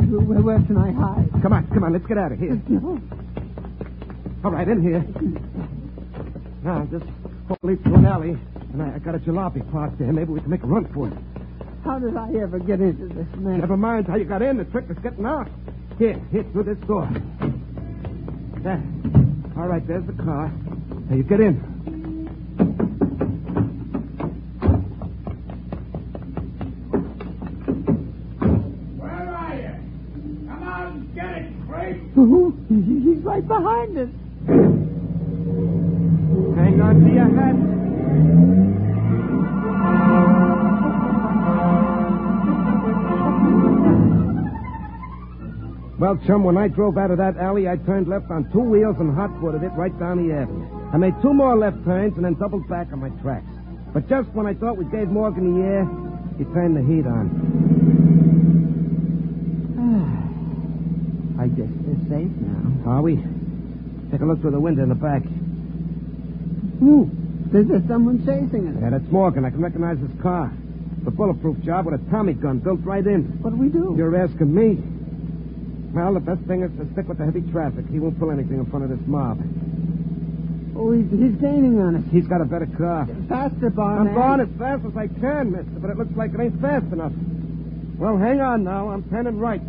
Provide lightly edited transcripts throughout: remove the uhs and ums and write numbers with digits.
Where can I hide? Come on, let's get out of here. All right, in here. Now, just lead through an alley, and I got a jalopy parked there. Maybe we can make a run for it. How did I ever get into this mess? Never mind how you got in. The trick is getting out. Here, through this door. There. All right, there's the car. Now, you get in. Where are you? Come out and get it, Craig. He's right behind us. Hang on to your hat. Well, chum, when I drove out of that alley, I turned left on two wheels and hot-footed it right down the avenue. I made two more left turns and then doubled back on my tracks. But just when I thought we gave Morgan the air, he turned the heat on. I guess they're safe now. Are we? Take a look through the window in the back. There's someone chasing us. Yeah, that's Morgan. I can recognize his car. It's a bulletproof job with a Tommy gun built right in. What do we do? You're asking me. Well, the best thing is to stick with the heavy traffic. He won't pull anything in front of this mob. Oh, he's gaining on us. He's got a better car. Faster, Barney. I'm going as fast as I can, mister, but it looks like it ain't fast enough. Well, hang on now. I'm turning right.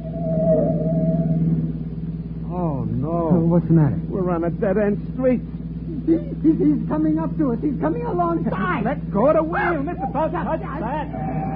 Oh, no. What's the matter? We're on a dead-end street. He's coming up to us. He's coming alongside. Let go of the wheel, Mr. Tulsa. Back.